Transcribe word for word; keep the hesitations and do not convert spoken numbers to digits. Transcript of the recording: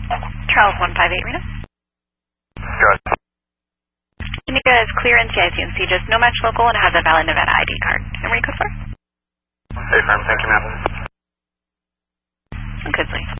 Charles one five eight Reno. Good. Tamika is clear in C I C and C, just no match local and has a valid Nevada I D card. Memory code for? Hey, firm. Thank you, ma'am. Good, please.